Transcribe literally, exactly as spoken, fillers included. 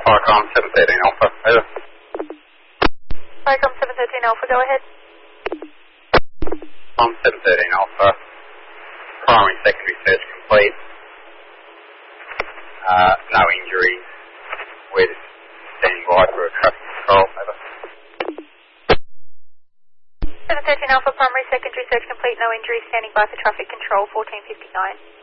Firecom seven thirteen Alpha, over. Firecom seven thirteen Alpha, go ahead. Com seven thirteen Alpha, primary secondary search complete. Uh, no injuries. We're just standing by for a traffic control, over. seven thirteen Alpha, primary secondary search complete, no injuries, standing by for traffic control, fourteen fifty-nine.